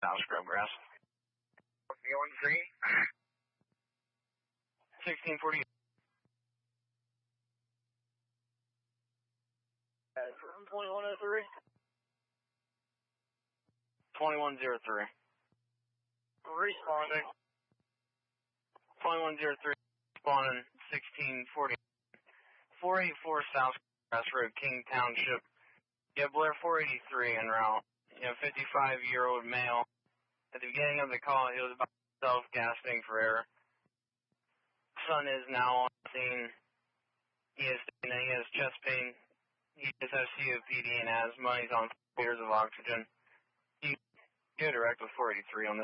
South Scrubgrass. 1648. 2103. 2103. Responding. 2103, responding 1640. 484 South Grass Road, King Township. Yeah, Blair 483 en route. 55-year-old male. At the beginning of the call, he was about self-gasping for air. Son is now on scene. He has chest pain. He does have COPD and asthma. He's on 4 liters of oxygen. He go direct with 483 on this.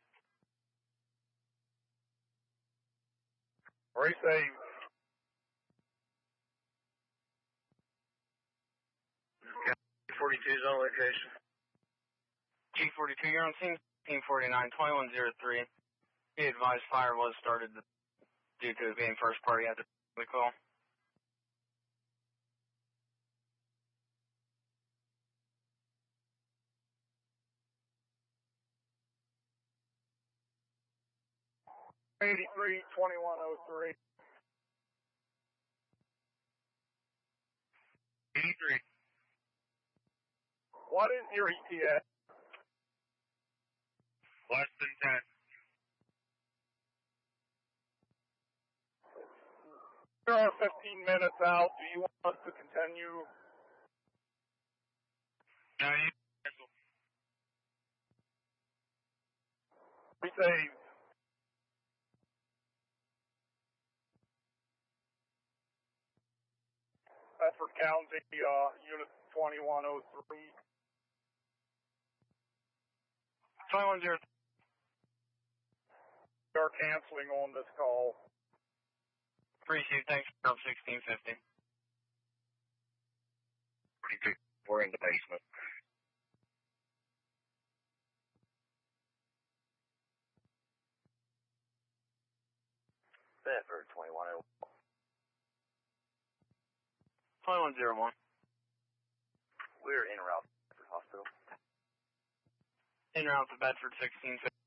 Resave. G42's on location. G42, you're on scene 1649, 2103. He advised fire was started due to it being first party at the call. '83, 2103. 83. What is your ETA? Less than 10. You're 15 minutes out. Do you want us to continue? No, you cancel. Resave. Bedford County, Unit 2103. 2103. We are canceling on this call. Appreciate it. Thanks for 1650. We're in the basement. Bedford 2101. 2101. We're en route to Bedford Hospital. En route to Bedford 1650.